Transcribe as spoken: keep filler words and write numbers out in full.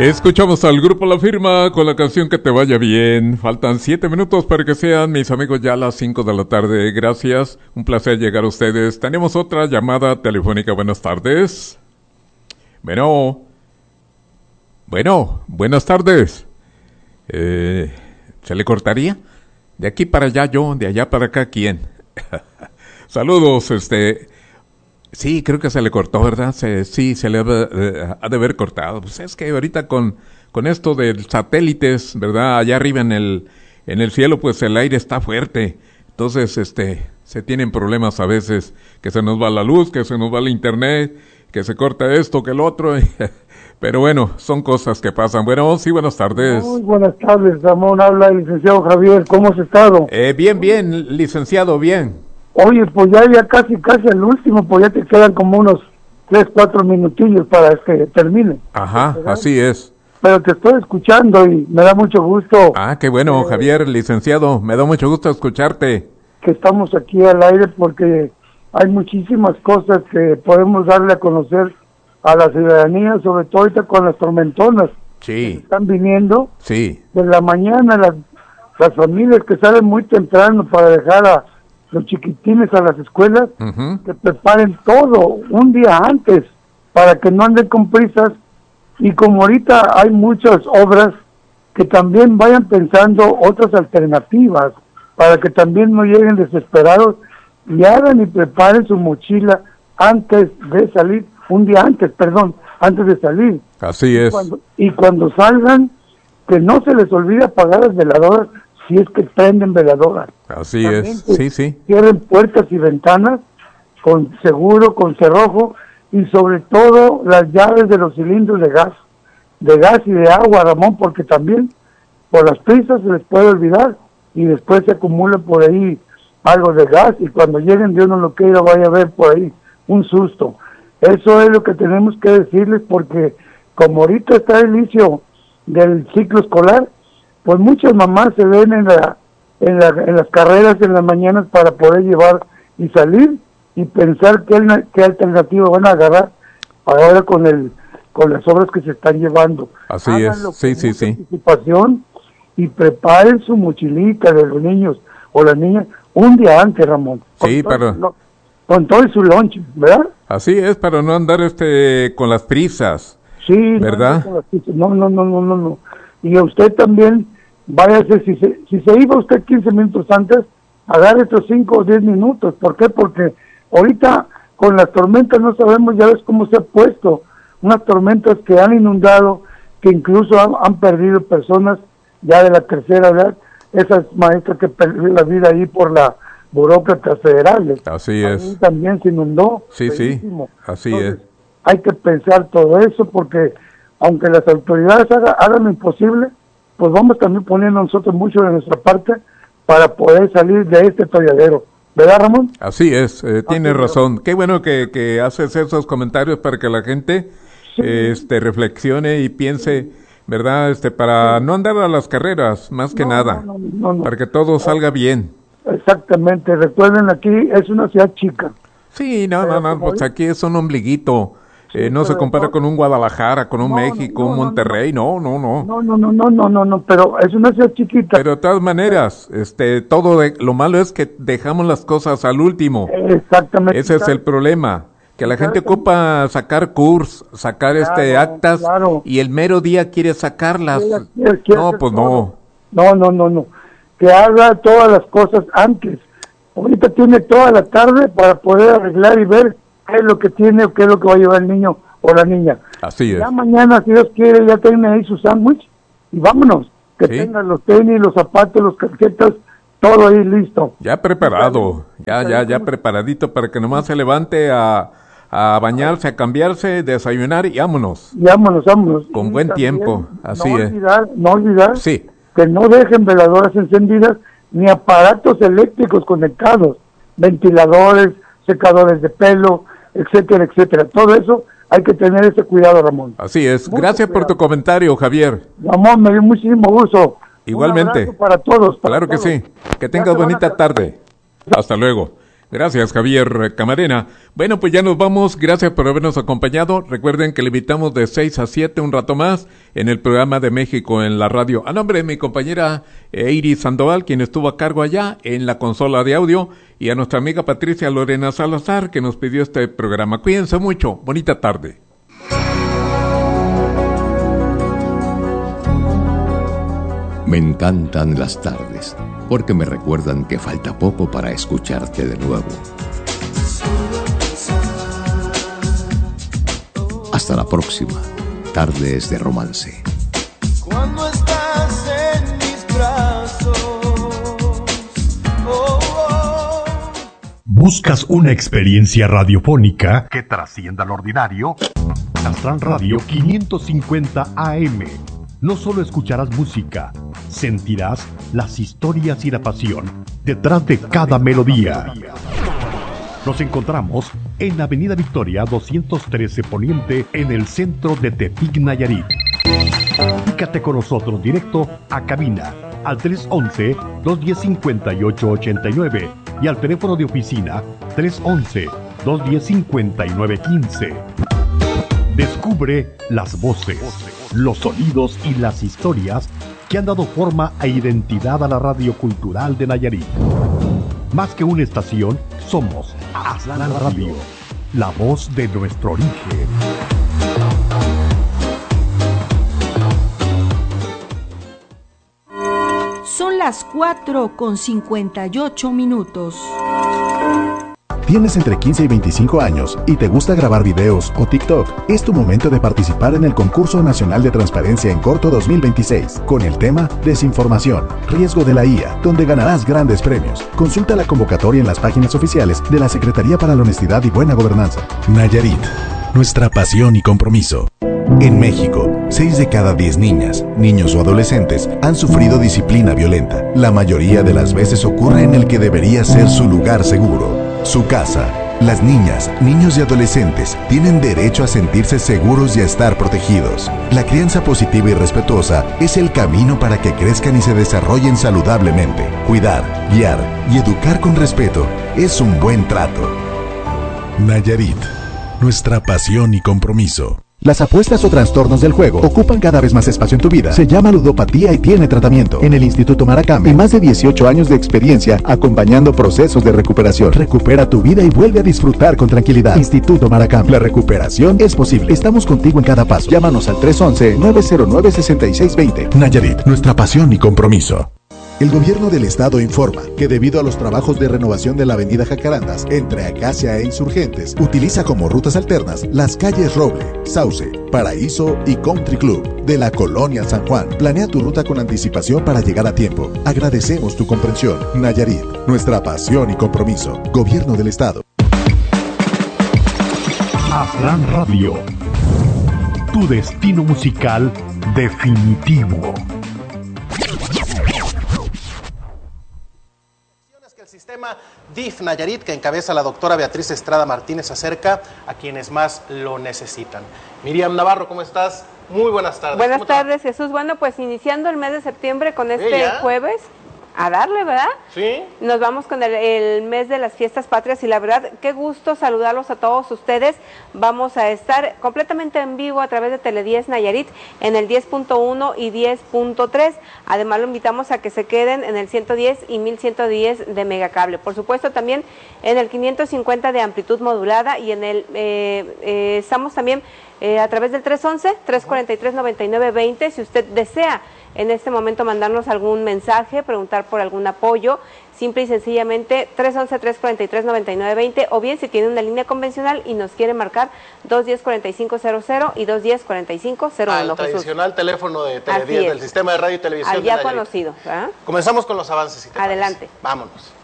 Escuchamos al grupo La Firma con la canción Que Te Vaya Bien. Faltan siete minutos para que sean, mis amigos, ya las cinco de la tarde. Gracias, un placer llegar a ustedes. Tenemos otra llamada telefónica. Buenas tardes. Bueno, bueno, buenas tardes. Eh, ¿Se le cortaría? De aquí para allá yo, de allá para acá, ¿quién? Saludos, este... Sí, creo que se le cortó, ¿verdad? Se, sí, se le ha, eh, ha de haber cortado. Pues es que ahorita con, con esto de satélites, ¿verdad? Allá arriba en el, en el cielo, pues el aire está fuerte. Entonces, este, se tienen problemas a veces, que se nos va la luz, que se nos va el internet, que se corta esto, que el otro. Pero bueno, son cosas que pasan. Bueno, sí, buenas tardes. Muy buenas tardes, Ramón. Habla el licenciado Javier. ¿Cómo has estado? Eh, bien, bien, licenciado, bien. Oye, pues ya, ya casi, casi el último, pues ya te quedan como unos tres, cuatro minutillos para que termine. Ajá, ¿verdad? Así es. Pero te estoy escuchando y me da mucho gusto. Ah, qué bueno, eh, Javier, licenciado, me da mucho gusto escucharte. Que estamos aquí al aire porque hay muchísimas cosas que podemos darle a conocer a la ciudadanía, sobre todo ahorita con las tormentonas. Sí. Que están viniendo. Sí. De la mañana, las, las familias que salen muy temprano para dejar a los chiquitines a las escuelas, uh-huh. que preparen todo un día antes para que no anden con prisas, y como ahorita hay muchas obras, que también vayan pensando otras alternativas para que también no lleguen desesperados y hagan y preparen su mochila antes de salir, un día antes, perdón, antes de salir. Así es. Y cuando, y cuando salgan, que no se les olvide apagar las veladoras, si es que prenden veladoras. Así también es, sí, sí. Cierren puertas y ventanas con seguro, con cerrojo, y sobre todo las llaves de los cilindros de gas, de gas y de agua, Ramón, porque también por las prisas se les puede olvidar y después se acumula por ahí algo de gas y cuando lleguen, Dios no lo quiera, vaya a haber por ahí un susto. Eso es lo que tenemos que decirles, porque como ahorita está el inicio del ciclo escolar, pues muchas mamás se ven en la, en la en las carreras en las mañanas para poder llevar y salir y pensar qué, qué alternativa van a agarrar ahora con el con las obras que se están llevando. Así Háganlo es, sí, sí, sí. Anticipación y preparen su mochilita de los niños o las niñas un día antes, Ramón. Sí, pero... Todo, con todo su lunch, ¿verdad? Así es, para no andar este con las prisas. Sí, ¿verdad? No, no, no, no, no, no. Y a usted también, váyase, si se, si se iba usted quince minutos antes, agarre estos cinco o diez minutos. ¿Por qué? Porque ahorita con las tormentas no sabemos, ya ves cómo se ha puesto, unas tormentas que han inundado, que incluso han, han perdido personas ya de la tercera edad, esas maestras que perdieron la vida ahí por la burócratas federales. Así es. Ahí también se inundó. Sí, bellísimo. Sí, así Entonces, es. Hay que pensar todo eso porque aunque las autoridades haga, hagan lo imposible, pues vamos también poniendo nosotros mucho de nuestra parte para poder salir de este tolladero. ¿Verdad, Ramón? Así es, eh, tienes razón. Qué bueno que, que haces esos comentarios para que la gente sí. eh, este, reflexione y piense, sí. ¿verdad? Este, para sí. no andar a las carreras, más que no, nada, no, no, no, no. para que todo salga bien. Exactamente, recuerden, aquí es una ciudad chica. Sí, no, no, no, pues aquí es un ombliguito. Eh, no se compara con un Guadalajara, con un no, México, no, no, un Monterrey, no, no, no. No, no, no, no, no, no, no, pero es una ciudad chiquita. Pero de todas maneras, este, todo de, lo malo es que dejamos las cosas al último. Exactamente. Ese es el problema, que la gente ocupa sacar cursos, sacar claro, este actas claro. y el mero día quiere sacarlas. Quiere, quiere, quiere no, pues no. No, no, no, no. Que haga todas las cosas antes. Ahorita tiene toda la tarde para poder arreglar y ver qué es lo que tiene o qué es lo que va a llevar el niño o la niña. Así es. Ya mañana, si Dios quiere, ya tiene ahí su sándwich y vámonos. Que ¿sí? tengan los tenis, los zapatos, los calcetas, todo ahí listo. Ya preparado, ya, ya, ya preparadito para que nomás se levante a, a bañarse, a cambiarse, desayunar y vámonos. Y vámonos, vámonos. Con y buen tiempo, así no es. Olvidar, no olvidar sí. que no dejen veladoras encendidas ni aparatos eléctricos conectados, ventiladores, secadores de pelo, etcétera, etcétera. Todo eso hay que tener ese cuidado, Ramón. Así es. Mucho Gracias cuidado. por tu comentario, Javier. Ramón, me dio muchísimo gusto. Igualmente. Un abrazo para todos. Para claro todos. que sí. Que tengas bonita tarde. Hasta luego. Gracias, Javier Camarena. Bueno, pues ya nos vamos. Gracias por habernos acompañado. Recuerden que le invitamos de seis a siete un rato más en el programa de México en la radio. A nombre de mi compañera Iris Sandoval, quien estuvo a cargo allá en la consola de audio, y a nuestra amiga Patricia Lorena Salazar, que nos pidió este programa. Cuídense mucho. Bonita tarde. Me encantan las tardes, porque me recuerdan que falta poco para escucharte de nuevo. Hasta la próxima, Tardes de Romance. Cuando estás en mis brazos, oh, oh. ¿Buscas una experiencia radiofónica que trascienda lo ordinario? Astran Radio quinientos cincuenta A M. No solo escucharás música, sentirás las historias y la pasión detrás de cada melodía. Nos encontramos en Avenida Victoria doscientos trece Poniente, en el centro de Tepic, Nayarit. Comunícate con nosotros directo a cabina al tres once, dos diez, cincuenta y ocho ochenta y nueve y al teléfono de oficina tres once, dos diez, cincuenta y nueve quince. Descubre las voces, los sonidos y las historias que han dado forma e identidad a la radio cultural de Nayarit. Más que una estación, somos Astran Radio, la voz de nuestro origen. Son las cuatro con cincuenta y ocho minutos. ¿Tienes entre quince y veinticinco años y te gusta grabar videos o TikTok? Es tu momento de participar en el Concurso Nacional de Transparencia en Corto dos mil veintiséis, con el tema Desinformación, riesgo de la I A, donde ganarás grandes premios. Consulta la convocatoria en las páginas oficiales de la Secretaría para la Honestidad y Buena Gobernanza. Nayarit, nuestra pasión y compromiso. En México, seis de cada diez niñas, niños o adolescentes han sufrido disciplina violenta. La mayoría de las veces ocurre en el que debería ser su lugar seguro, su casa. Las niñas, niños y adolescentes tienen derecho a sentirse seguros y a estar protegidos. La crianza positiva y respetuosa es el camino para que crezcan y se desarrollen saludablemente. Cuidar, guiar y educar con respeto es un buen trato. Nayarit, nuestra pasión y compromiso. Las apuestas o trastornos del juego ocupan cada vez más espacio en tu vida. Se llama ludopatía y tiene tratamiento. En el Instituto Maracame, y más de dieciocho años de experiencia acompañando procesos de recuperación. Recupera tu vida y vuelve a disfrutar con tranquilidad. Instituto Maracame, la recuperación es posible. Estamos contigo en cada paso. Llámanos al tres once, nueve cero nueve, seis seis dos cero. Nayarit, nuestra pasión y compromiso. El gobierno del estado informa que debido a los trabajos de renovación de la avenida Jacarandas entre Acacia e Insurgentes, utiliza como rutas alternas las calles Roble, Sauce, Paraíso y Country Club de la Colonia San Juan. Planea tu ruta con anticipación para llegar a tiempo. Agradecemos tu comprensión. Nayarit, nuestra pasión y compromiso. Gobierno del estado. Astran Radio, tu destino musical definitivo. El sistema D I F Nayarit, que encabeza la doctora Beatriz Estrada Martínez, acerca a quienes más lo necesitan. Miriam Navarro, ¿cómo estás? Muy buenas tardes. Buenas tardes, Jesús. Bueno, pues iniciando el mes de septiembre con este ¿Eh, jueves, a darle, ¿verdad? Sí. Nos vamos con el, el mes de las fiestas patrias y la verdad, qué gusto saludarlos a todos ustedes. Vamos a estar completamente en vivo a través de Tele diez Nayarit en el diez punto uno y diez punto tres. Además, lo invitamos a que se queden en el ciento diez y mil ciento diez de Megacable. Por supuesto, también en el quinientos cincuenta de amplitud modulada y en el, eh, eh, estamos también eh, a través del tres once, tres cuarenta y tres, noventa y nueve veinte. Si usted desea en este momento mandarnos algún mensaje, preguntar por algún apoyo, simple y sencillamente tres once, tres cuarenta y tres, noventa y nueve veinte, o bien si tiene una línea convencional y nos quiere marcar dos diez, cuarenta y cinco cero cero y dos diez, cuarenta y cinco cero uno. Al tradicional teléfono de Tele diez, del sistema de radio y televisión. Al ya conocido. ¿verdad? Comenzamos con los avances. Si te Adelante. parece. Vámonos.